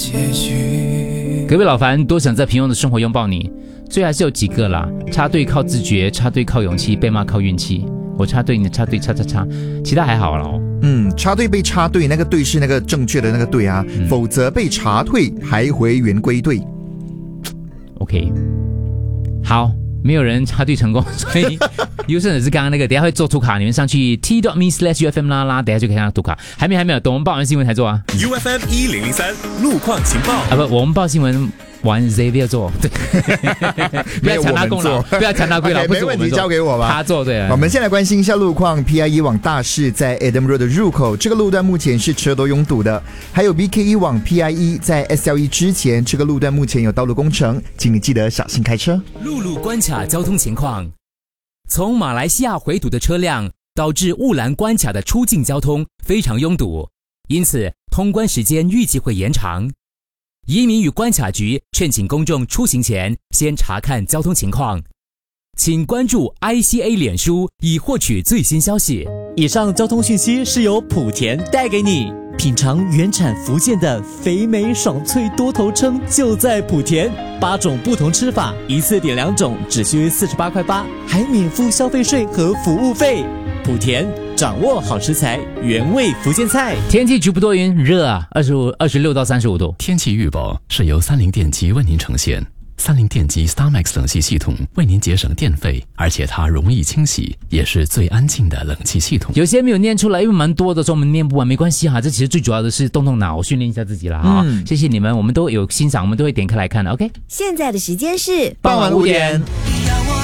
隔壁老樊多想在平庸的生活拥抱你，最后还是有几个啦。插队靠自觉，插队靠勇气，被骂靠运气。我插队，你插队，插，其他还好了哦。 插队被插队，那个队是那个正确的那个队啊，否则被查退还回原归队。 OK， 好，没有人插队成功，所以优胜者是刚刚那个，等一下会做图卡，你们上去 t.me/UFM 啦，等一下就可以看到图卡。还没有，等我们报完新闻才做啊。 UFM 1003路况情报啊不，我们报新闻完 Xavier 做，对，不要抢他功劳，不要抢他功劳，不是我们做， 没问题，交给我吧。 他做对。 我们先来关心一下路况 ，PIE 往大市在 Adam Road 的入口，这个路段目前是车多拥堵的。还有 BKE 往 PIE 在 SLE 之前，这个路段目前有道路工程，请你记得小心开车。 陆路关卡交通情况：从马来西亚回堵的车辆导致雾兰关卡的出境交通非常拥堵，因此通关时间预计会延长。移民与关卡局劝请公众出行前先查看交通情况，请关注 ICA 脸书以获取最新消息。 以上交通讯息是由莆田带给你。品尝原产福建的肥美爽脆多头称就在莆田，8种不同吃法，一次点2种，只需48块8，还免付消费税和服务费。莆田掌握好食材，原味福建菜。 天气局部多云，热啊，26到35度。 天气预报是由30电机为您呈现。30电机 StarMax 冷气系统为您节省电费，而且它容易清洗，也是最安静的冷气系统。 有些没有念出来，因为蛮多的，说我们念不完没关系哈。这其实最主要的是动动脑，训练一下自己啦哈。谢谢你们，我们都有欣赏，我们都会点开来看的。OK， 现在的时间是傍晚5点。